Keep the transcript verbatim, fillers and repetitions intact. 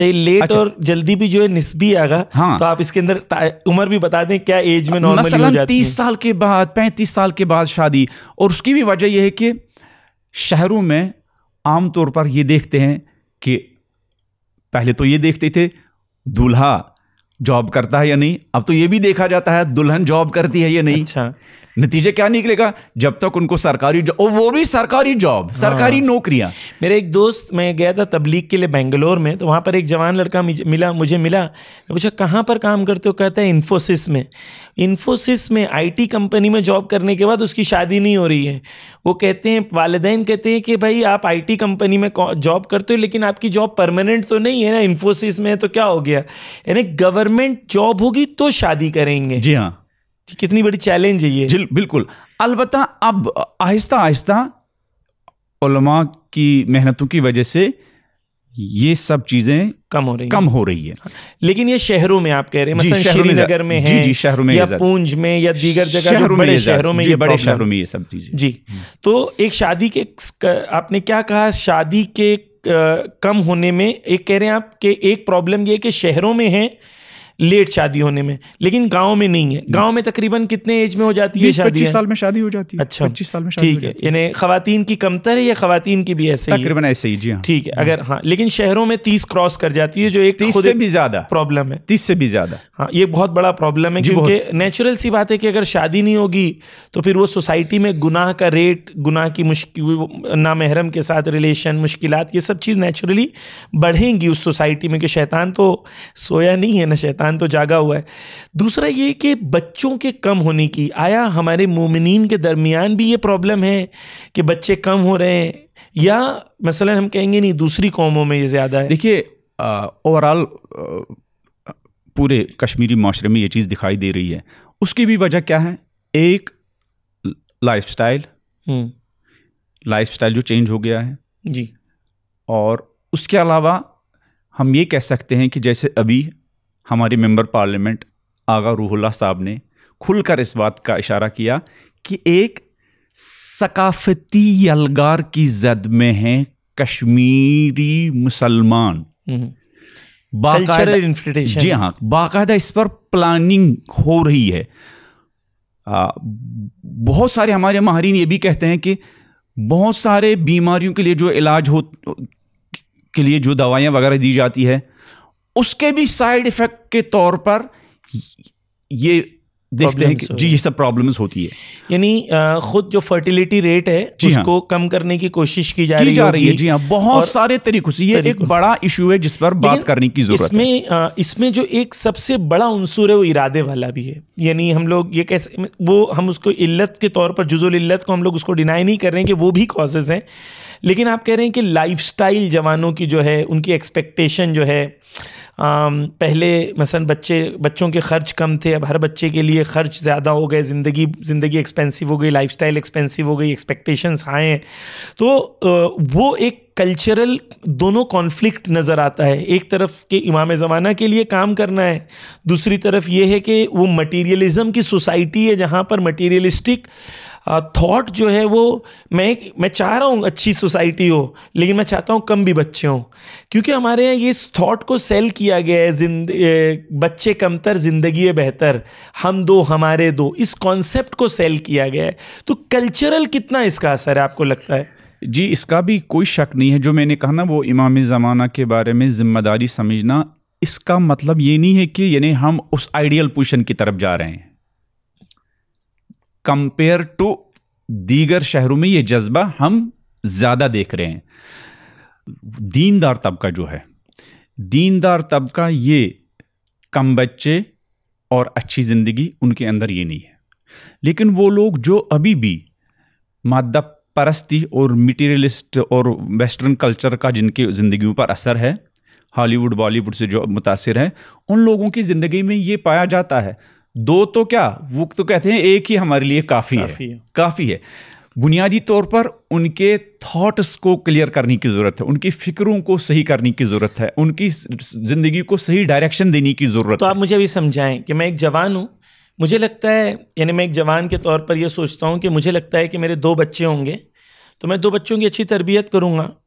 Late اچھا. اور جلدی بھی جو ہے نسبی آگا. ہاں. تو آپ اس کے اندر عمر بھی بتا دیں کیا ایج میں نارملی ہو مثلاً جاتی ہے. تیس سال کے بعد پینتیس سال کے بعد شادی. اور اس کی بھی وجہ یہ ہے کہ شہروں میں عام طور پر یہ دیکھتے ہیں کہ پہلے تو یہ دیکھتے تھے دولہا جاب کرتا ہے یا نہیں, اب تو یہ بھی دیکھا جاتا ہے دلہن جاب کرتی ہے یا نہیں. اچھا. نتیجہ کیا نکلے گا؟ جب تک ان کو سرکاری جاب, وہ بھی سرکاری جاب, سرکاری نوکریاں. میرے ایک دوست, میں گیا تھا تبلیغ کے لیے بنگلور میں, تو وہاں پر ایک جوان لڑکا ملا مجھے ملا میں پوچھا کہاں پر کام کرتے ہو؟ کہتا ہے انفوسس میں. انفوسس میں آئی ٹی کمپنی میں جاب کرنے کے بعد اس کی شادی نہیں ہو رہی ہے. وہ کہتے ہیں, والدین کہتے ہیں کہ بھائی آپ آئی ٹی کمپنی میں جاب کرتے ہو لیکن آپ کی جاب پرماننٹ تو نہیں ہے نا انفوسس میں, تو کیا ہو گیا؟ یعنی گورنمنٹ جاب ہوگی تو شادی کریں گے. جی ہاں, کتنی بڑی چیلنج ہے یہ. جی بالکل. البتہ اب آہستہ آہستہ علماء کی محنتوں کی وجہ سے یہ سب چیزیں کم ہو رہی کم ہو رہی ہے. لیکن یہ شہروں میں آپ کہہ رہے ہیں, مثلا شری نگر میں ہے, جی شہروں میں, یا پونج میں, یا دیگر جگہ جو بڑے شہروں میں, یہ بڑے شہروں میں یہ سب چیزیں. جی. تو ایک شادی کے, آپ نے کیا کہا, شادی کے کم ہونے میں ایک کہہ رہے ہیں آپ کہ ایک پرابلم یہ کہ شہروں میں ہے لیٹ شادی ہونے میں, لیکن گاؤں میں نہیں ہے. گاؤں میں تقریباً کتنے ایج میں ہو جاتی ہے شادی؟ پچیس سال میں شادی ہو جاتی ہے. اچھا, پچیس سال میں شادی ٹھیک ہے. یعنی خواتین کی کمتر ہے یا خواتین کی بھی ایسے ہی؟ تقریباً ایسے ہی. جی ہاں, ٹھیک ہے. اگر ہاں, لیکن شہروں میں تیس کراس کر جاتی ہے جو ایک تیس سے بھی زیادہ پرابلم ہے. تیس سے بھی زیادہ. ہاں, یہ بہت بڑا پرابلم ہے, کیونکہ نیچرل سی بات ہے کہ اگر شادی نہیں ہوگی تو پھر وہ سوسائٹی میں گناہ کا ریٹ, گناہ کی مشکل, نامحرم کے ساتھ ریلیشن, مشکلات, یہ سب چیز نیچرلی بڑھیں گی اس سوسائٹی میں, کہ شیطان تو سویا نہیں ہے نا, شیطان تو جاگا ہوا ہے. دوسرا یہ کہ بچوں کے کم ہونے کی, آیا ہمارے مومنین کے درمیان بھی یہ پرابلم ہے کہ بچے کم ہو رہے ہیں, یا مثلا ہم کہیں گے نہیں دوسری قوموں میں یہ زیادہ ہے؟ دیکھیے اوور آل پورے کشمیری معاشرے میں یہ چیز دکھائی دے رہی ہے. اس کی بھی وجہ کیا ہے؟ ایک لائف سٹائل, لائف سٹائل جو چینج ہو گیا ہے. جی. اور اس کے علاوہ ہم یہ کہہ سکتے ہیں کہ جیسے ابھی ہمارے ممبر پارلیمنٹ آغا روح اللہ صاحب نے کھل کر اس بات کا اشارہ کیا کہ ایک ثقافتی یلغار کی زد میں ہیں کشمیری مسلمان. باقاعدہ, جی ہاں, باقاعدہ اس پر پلاننگ ہو رہی ہے. بہت سارے ہمارے ماہرین یہ بھی کہتے ہیں کہ بہت سارے بیماریوں کے لیے جو علاج ہو کے لیے جو دوائیاں وغیرہ دی جاتی ہے, اس کے بھی سائیڈ ایفیکٹ کے طور پر یہ دیکھتے ہیں کہ جی یہ سب پرابلمز ہوتی ہے. یعنی خود جو فرٹیلیٹی ریٹ ہے اس کو کم کرنے کی کوشش کی جا رہی ہے. جی ہاں, بہت سارے طریقوں سے. یہ ایک بڑا ایشو ہے جس پر بات کرنے کی ضرورت ہے. اس میں اس میں جو ایک سب سے بڑا عنصر ہے وہ ارادے والا بھی ہے. یعنی ہم لوگ یہ کیسے, وہ ہم اس کو علت کے طور پر, جزء العلت کو ہم لوگ اس کو ڈینائی نہیں کر رہے ہیں کہ وہ بھی کازز ہیں, لیکن آپ کہہ رہے ہیں کہ لائف سٹائل جوانوں کی جو ہے, ان کی ایکسپیکٹیشن جو ہے, پہلے مثلا بچے بچوں کے خرچ کم تھے, اب ہر بچے کے لیے خرچ زیادہ ہو گئے, زندگی زندگی ایکسپینسو ہو گئی, لائف سٹائل ایکسپینسو ہو گئی, ایکسپیکٹیشنس ہائی ہیں. تو وہ ایک کلچرل دونوں کانفلکٹ نظر آتا ہے. ایک طرف کہ امام زمانہ کے لیے کام کرنا ہے, دوسری طرف یہ ہے کہ وہ مٹیریلزم کی سوسائٹی ہے جہاں پر مٹیریلسٹک تھاٹ جو ہے وہ, میں میں چاہ رہا ہوں اچھی سوسائٹی ہو, لیکن میں چاہتا ہوں کم بھی بچے ہوں, کیونکہ ہمارے یہاں یہ تھاٹ کو سیل کیا گیا ہے, زند بچے کمتر زندگی بہتر, ہم دو ہمارے دو, اس کانسیپٹ کو سیل کیا گیا ہے. تو کلچرل کتنا اس کا اثر ہے آپ کو لگتا ہے؟ جی اس کا بھی کوئی شک نہیں ہے. جو میں نے کہا نا وہ امام زمانہ کے بارے میں ذمہ داری سمجھنا, اس کا مطلب یہ نہیں ہے کہ یعنی ہم اس آئیڈیل پوزیشن کی طرف جا رہے ہیں. کمپیئر ٹو دیگر شہروں میں یہ جذبہ ہم زیادہ دیکھ رہے ہیں. دیندار طبقہ جو ہے, دیندار طبقہ یہ کم بچے اور اچھی زندگی ان کے اندر یہ نہیں ہے. لیکن وہ لوگ جو ابھی بھی مادہ پرستی اور میٹیریلسٹ اور ویسٹرن کلچر کا جن کی زندگیوں پر اثر ہے, ہالی ووڈ بالی ووڈ سے جو متاثر ہیں, ان لوگوں کی زندگی میں یہ پایا جاتا ہے. دو تو کیا, وہ تو کہتے ہیں ایک ہی ہمارے لیے کافی ہے, کافی ہے. بنیادی طور پر ان کے تھاٹس کو کلیئر کرنے کی ضرورت ہے, ان کی فکروں کو صحیح کرنے کی ضرورت ہے, ان کی زندگی کو صحیح ڈائریکشن دینے کی ضرورت ہے. تو آپ مجھے ابھی سمجھائیں کہ میں ایک جوان ہوں, مجھے لگتا ہے, یعنی میں ایک جوان کے طور پر یہ سوچتا ہوں کہ مجھے لگتا ہے کہ میرے دو بچے ہوں گے, تو میں دو بچوں کی اچھی تربیت کروں گا,